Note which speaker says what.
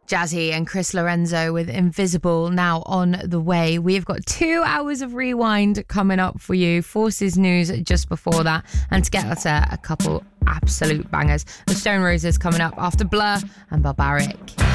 Speaker 1: Jazzy and Chris Lorenzo with Invisible now on the way. We've got 2 hours of rewind coming up for you. Forces news just before that. And to get us a couple absolute bangers, the Stone Roses coming up after Blur and Barbaric.